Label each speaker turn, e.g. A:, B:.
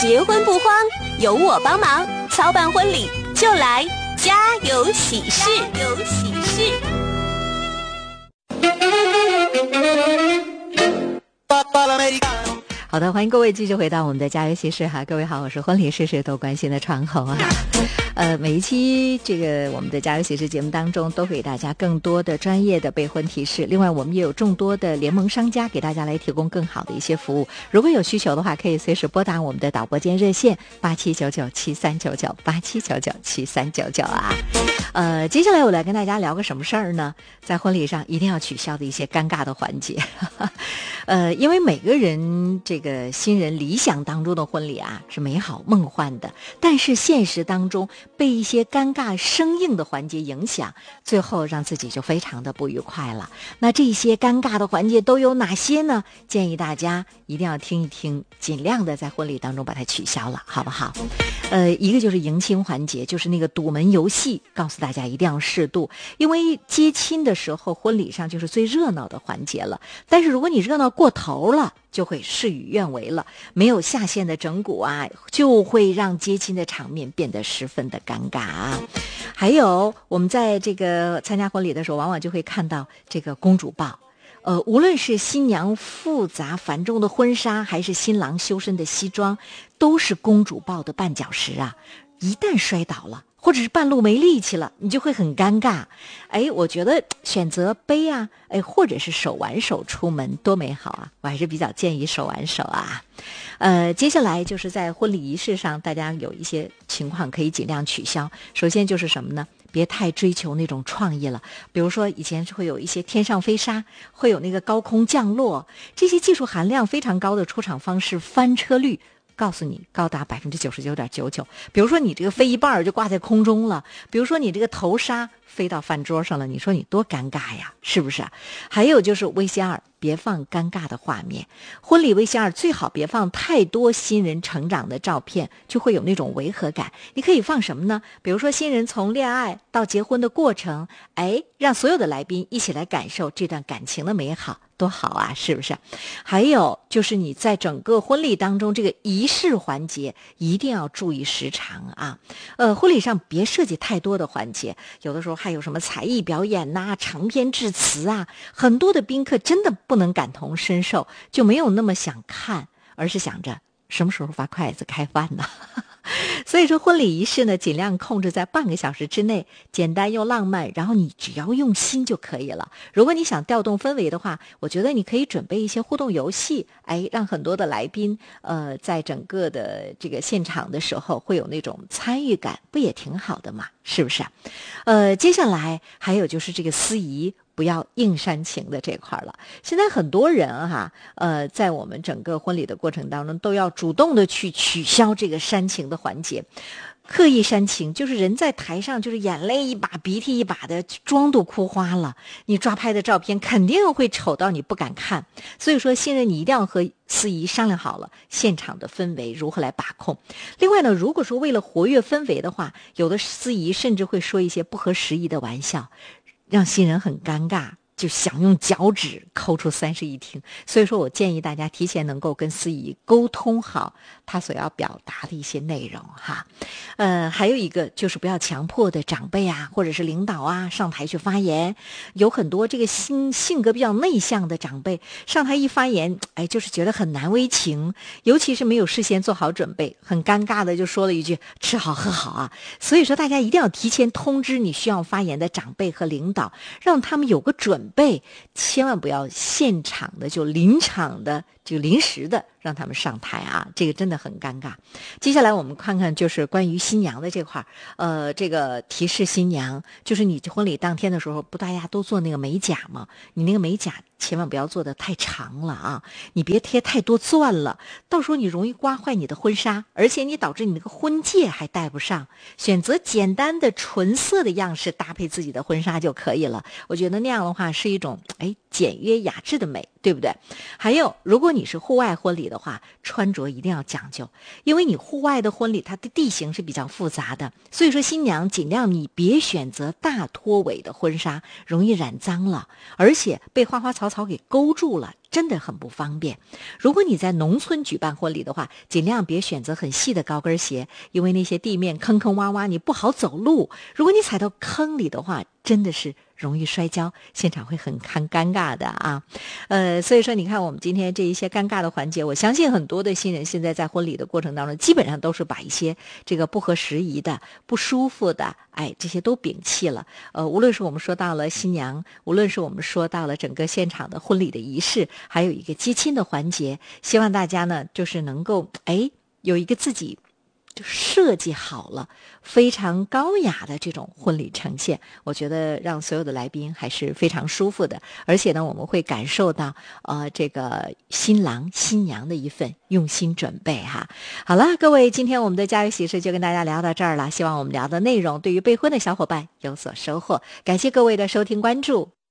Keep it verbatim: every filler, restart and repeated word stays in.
A: 结婚不慌，有我帮忙，操办婚礼就来家有喜事，有喜事。
B: 好的，欢迎各位继续回到我们的家有喜事哈，各位好，我是婚礼事事都关心的传红啊。呃，每一期这个我们的家有喜事节目当中，都给大家更多的专业的备婚提示。另外，我们也有众多的联盟商家给大家来提供更好的一些服务。如果有需求的话，可以随时拨打我们的导播间热线八七九九七三九九八七九九七三九九啊。呃，接下来我来跟大家聊个什么事儿呢？在婚礼上一定要取消的一些尴尬的环节。呃，因为每个人这个新人理想当中的婚礼啊是美好梦幻的，但是现实当中被一些尴尬生硬的环节影响，最后让自己就非常的不愉快了。那这些尴尬的环节都有哪些呢？建议大家一定要听一听，尽量的在婚礼当中把它取消了，好不好？呃，一个就是迎亲环节，就是那个堵门游戏，告诉大家一定要适度，因为接亲的时候婚礼上就是最热闹的环节了，但是如果你热闹过头了，就会事与愿违了，没有下线的整蛊啊，就会让接亲的场面变得十分的尴尬啊。还有我们在这个参加婚礼的时候，往往就会看到这个公主抱，呃，无论是新娘复杂繁重的婚纱，还是新郎修身的西装，都是公主抱的绊脚石啊。一旦摔倒了，或者是半路没力气了，你就会很尴尬。哎，我觉得选择背啊，哎，或者是手挽手出门多美好啊！我还是比较建议手挽手啊。呃，接下来就是在婚礼仪式上，大家有一些情况可以尽量取消。首先就是什么呢？别太追求那种创意了，比如说以前会有一些天上飞沙，会有那个高空降落，这些技术含量非常高的出场方式，翻车率告诉你高达百分之九十九点九九。比如说你这个飞一半就挂在空中了，比如说你这个头纱飞到饭桌上了，你说你多尴尬呀，是不是啊？还有就是 V C R， 别放尴尬的画面。婚礼 V C R 最好别放太多新人成长的照片，就会有那种违和感。你可以放什么呢？比如说新人从恋爱到结婚的过程，哎，让所有的来宾一起来感受这段感情的美好，多好啊，是不是？还有就是你在整个婚礼当中这个仪式环节一定要注意时长啊。呃，婚礼上别设计太多的环节，有的时候还有什么才艺表演呐、啊、长篇致辞啊，很多的宾客真的不能感同身受，就没有那么想看，而是想着什么时候发筷子开饭呢？所以说婚礼仪式呢，尽量控制在半个小时之内，简单又浪漫，然后你只要用心就可以了。如果你想调动氛围的话，我觉得你可以准备一些互动游戏，哎，让很多的来宾呃，在整个的这个现场的时候会有那种参与感，不也挺好的嘛，是不是？呃，接下来还有就是这个司仪不要硬煽情的这块了。现在很多人哈，呃，在我们整个婚礼的过程当中，都要主动的去取消这个煽情的环节。刻意煽情就是人在台上就是眼泪一把鼻涕一把的，妆都哭花了，你抓拍的照片肯定会丑到你不敢看。所以说新人你一定要和司仪商量好了现场的氛围如何来把控。另外呢，如果说为了活跃氛围的话，有的司仪甚至会说一些不合时宜的玩笑，让新人很尴尬，就想用脚趾抠出三室一厅。所以说我建议大家提前能够跟司仪沟通好他所要表达的一些内容哈。呃，还有一个就是不要强迫的长辈啊，或者是领导啊上台去发言。有很多这个性性格比较内向的长辈上台一发言，哎，就是觉得很难为情，尤其是没有事先做好准备，很尴尬的就说了一句吃好喝好啊。所以说大家一定要提前通知你需要发言的长辈和领导，让他们有个准备，千万不要现场的就临场的就临时的让他们上台啊，这个真的很尴尬。接下来我们看看就是关于新娘的这块，呃，这个提示新娘，就是你婚礼当天的时候，不大家都做那个美甲吗？你那个美甲千万不要做的太长了啊，你别贴太多钻了，到时候你容易刮坏你的婚纱，而且你导致你那个婚戒还戴不上。选择简单的纯色的样式搭配自己的婚纱就可以了，我觉得那样的话是一种哎简约雅致的美，对不对？还有如果你是户外婚礼的话，穿着一定要讲究，因为你户外的婚礼它的地形是比较复杂的，所以说新娘尽量你别选择大拖尾的婚纱，容易染脏了，而且被花花草草给勾住了， 真的很不方便。如果你在农村举办婚礼的话，尽量别选择很细的高跟鞋，因为那些地面坑坑洼洼，你不好走路。如果你踩到坑里的话，真的是容易摔跤，现场会很很尴尬的啊。呃，所以说你看我们今天这一些尴尬的环节，我相信很多的新人现在在婚礼的过程当中，基本上都是把一些这个不合时宜的、不舒服的，哎，这些都摒弃了。呃，无论是我们说到了新娘，无论是我们说到了整个现场的婚礼的仪式，还有一个接亲的环节，希望大家呢就是能够哎有一个自己就设计好了非常高雅的这种婚礼呈现，我觉得让所有的来宾还是非常舒服的，而且呢我们会感受到呃这个新郎新娘的一份用心准备哈。好了，各位，今天我们的家有喜事就跟大家聊到这儿了，希望我们聊的内容对于备婚的小伙伴有所收获，感谢各位的收听关注。